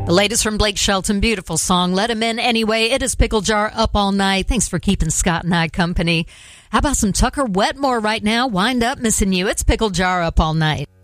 The latest from Blake Shelton, beautiful song. Let him in anyway. It is Pickle Jar up all night. Thanks for keeping Scott and I company. How about some Tucker Wetmore right now? Wind up missing you. It's Pickle Jar up all night.